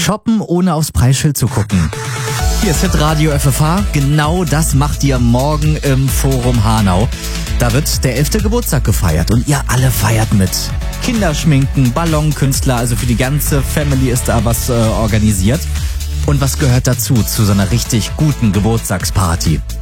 Shoppen ohne aufs Preisschild zu gucken. Hier ist Hitradio FFH. Genau das macht ihr morgen im Forum Hanau. Da wird der 11. Geburtstag gefeiert und ihr alle feiert mit. Kinderschminken, Ballonkünstler, also für die ganze Family ist da was organisiert. Und was gehört dazu, zu so einer richtig guten Geburtstagsparty?